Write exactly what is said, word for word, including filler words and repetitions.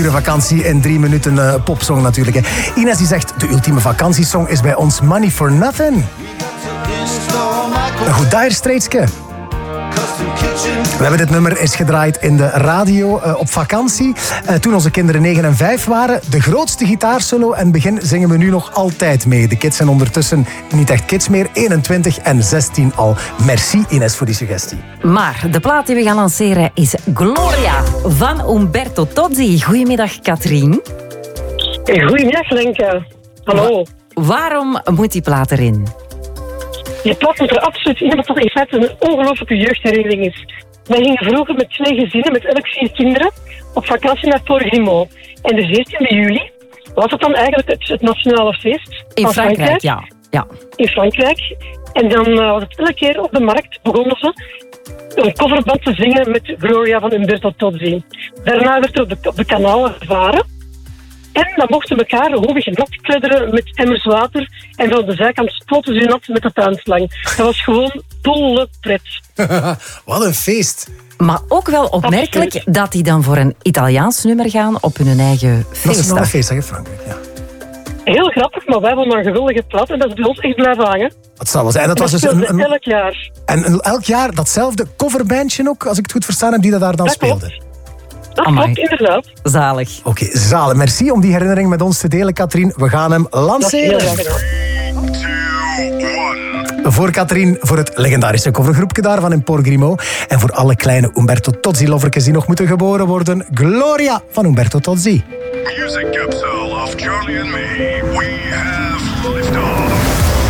Vakantie in drie minuten uh, popsong natuurlijk. Hè. Ines die zegt, de ultieme vakantiesong is bij ons Money for Nothing. Een goed Dire Straitsje. We hebben dit nummer eens gedraaid in de radio uh, op vakantie. Uh, toen onze kinderen negen en vijf waren. De grootste gitaarsolo en begin zingen we nu nog altijd mee. De kids zijn ondertussen niet echt kids meer. eenentwintig en zestien al. Merci Ines voor die suggestie. Maar de plaat die we gaan lanceren is Gloria van Umberto Tozzi. Goedemiddag Katrien. Goedemiddag Lenke. Hallo. Wa- waarom moet die plaat erin? Je plaat moet er absoluut in, omdat dat in feite een ongelooflijke jeugdherinnering is. Wij gingen vroeger met twee gezinnen, met elk vier kinderen, op vakantie naar Port Grimaud. En de veertiende juli was het dan eigenlijk het, het nationale feest In van Frankrijk, Frankrijk. ja. ja. In Frankrijk. En dan uh, was het elke keer op de markt, begonnen ze een coverband te zingen met Gloria van Umberto Tozzi. Daarna werd er op de, op de kanalen gevaren. En dan mochten we elkaar hoog nat kledderen met emmers water. En van de zijkant spoten ze nat met de tuinslang. Dat was gewoon dolle pret. Wat een feest. Maar ook wel opmerkelijk Absoluut. dat die dan voor een Italiaans nummer gaan op hun eigen Dat is feestdag. een feestdag in Frankrijk, ja. Heel grappig, maar wij hebben maar een geweldige plaat. En dat is bij ons echt blijven hangen. Dat zal wel zijn. Dat En was dat dus een, speelde een, elk jaar. en een- elk jaar datzelfde coverbandje ook, als ik het goed verstaan heb, die dat daar dan Dat klopt. speelde. Dat Amai. klopt, inderdaad. Zalig. Oké, zalen. Merci om die herinnering met ons te delen, Katrien. We gaan hem Dat is heel lanceren. graag gedaan. Voor Katrien, voor het legendarische covergroepje daar van in Port Grimaud. En voor alle kleine Umberto Tozzi-lovertjes die nog moeten geboren worden. Gloria van Umberto Tozzi. Music capsule of Charlie and me. We have liftoff.